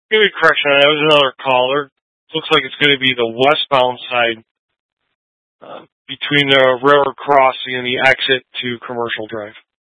Give me a correction. That was another caller. Looks like it's going to be the westbound side between the railroad crossing and the exit to Commercial Drive.